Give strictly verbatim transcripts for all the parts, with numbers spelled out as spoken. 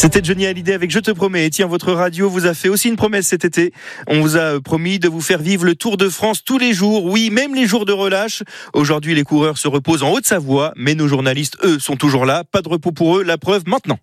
C'était Johnny Hallyday avec Je te promets. Et tiens, votre radio vous a fait aussi une promesse cet été. On vous a promis de vous faire vivre le Tour de France tous les jours. Oui, même les jours de relâche. Aujourd'hui, les coureurs se reposent en Haute-Savoie. Mais nos journalistes, eux, sont toujours là. Pas de repos pour eux. La preuve maintenant.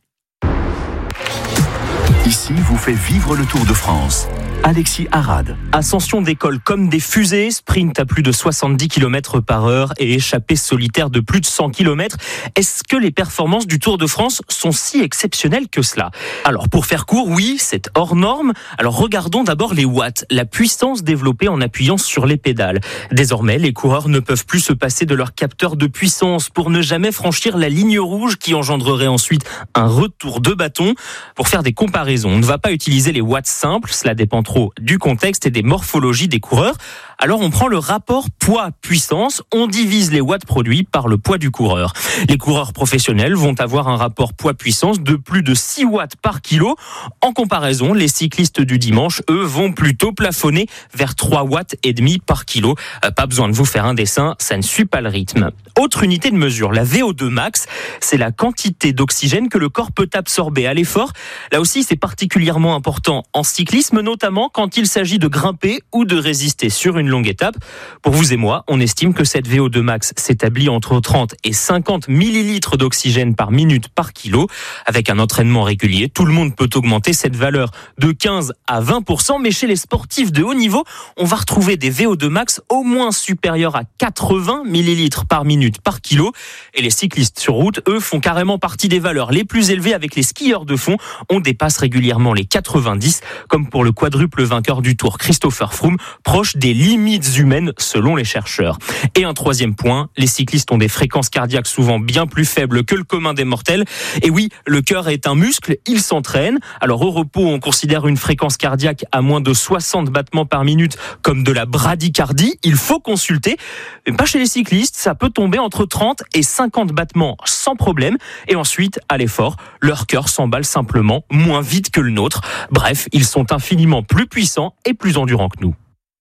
Ici, vous fait vivre le Tour de France. Alexis Arad. Ascension d'école comme des fusées, sprint à plus de soixante-dix kilomètres par heure et échappée solitaire de plus de cent kilomètres. Est-ce que les performances du Tour de France sont si exceptionnelles que cela ? Alors pour faire court, oui, c'est hors norme. Alors regardons d'abord les watts, la puissance développée en appuyant sur les pédales. Désormais, les coureurs ne peuvent plus se passer de leur capteur de puissance pour ne jamais franchir la ligne rouge qui engendrerait ensuite un retour de bâton. Pour faire des comparaisons, on ne va pas utiliser les watts simples, cela dépend trop du contexte et des morphologies des coureurs. Alors on prend le rapport poids-puissance, on divise les watts produits par le poids du coureur. Les coureurs professionnels vont avoir un rapport poids-puissance de plus de six watts par kilo. En comparaison, les cyclistes du dimanche, eux, vont plutôt plafonner vers trois watts et demi par kilo. Euh, pas besoin de vous faire un dessin, ça ne suit pas le rythme. Autre unité de mesure, la V O deux max, c'est la quantité d'oxygène que le corps peut absorber à l'effort. Là aussi, c'est particulièrement important en cyclisme, notamment quand il s'agit de grimper ou de résister sur une longue étape. Pour vous et moi, on estime que cette V O deux max s'établit entre trente et cinquante millilitres d'oxygène par minute par kilo. Avec un entraînement régulier, tout le monde peut augmenter cette valeur de quinze à vingt pour cent, mais chez les sportifs de haut niveau, on va retrouver des V O deux max au moins supérieurs à quatre-vingts millilitres par minute par kilo. Et les cyclistes sur route, eux, font carrément partie des valeurs les plus élevées avec les skieurs de fond. On dépasse régulièrement les quatre-vingt-dix, comme pour le quadruple vainqueur du Tour, Christopher Froome, proche des limites humaines selon les chercheurs. Et un troisième point, les cyclistes ont des fréquences cardiaques souvent bien plus faibles que le commun des mortels. Et oui, le cœur est un muscle, il s'entraîne. Alors au repos, on considère une fréquence cardiaque à moins de soixante battements par minute comme de la bradycardie. Il faut consulter. Mais pas chez les cyclistes, ça peut tomber entre trente et cinquante battements sans problème. Et ensuite, à l'effort, leur cœur s'emballe simplement moins vite que le nôtre. Bref, ils sont infiniment plus puissants et plus endurants que nous.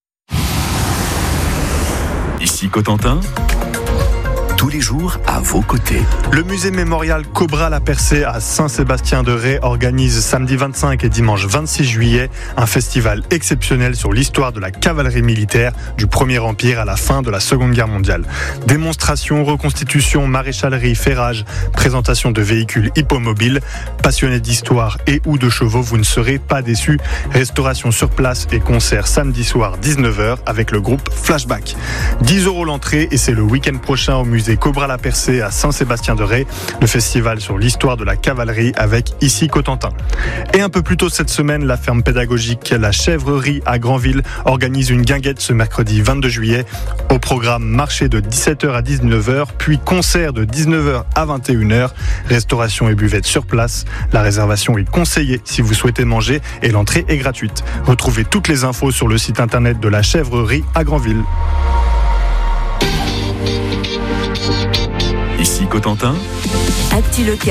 Ici Cotentin, tous les jours à vos côtés. Le musée mémorial Cobra la Percée à Saint-Sébastien-de-Ré organise samedi vingt-cinq et dimanche vingt-six juillet un festival exceptionnel sur l'histoire de la cavalerie militaire du Premier Empire à la fin de la Seconde Guerre mondiale. Démonstrations, reconstitutions, maréchalerie, ferrage, présentation de véhicules hippomobiles, passionnés d'histoire et ou de chevaux, vous ne serez pas déçus. Restauration sur place et concert samedi soir dix-neuf heures avec le groupe Flashback. dix euros l'entrée et c'est le week-end prochain au musée Cobra la Percée à Saint-Sébastien-de-Ré, le festival sur l'histoire de la cavalerie avec Ici Cotentin. Et un peu plus tôt cette semaine, la ferme pédagogique La Chèvrerie à Granville organise une guinguette ce mercredi vingt-deux juillet. Au programme marché de dix-sept heures à dix-neuf heures, puis concert de dix-neuf heures à vingt et une heures, restauration et buvette sur place. La réservation est conseillée si vous souhaitez manger et l'entrée est gratuite. Retrouvez toutes les infos sur le site internet de La Chèvrerie à Granville. Ici Cotentin. Actu local.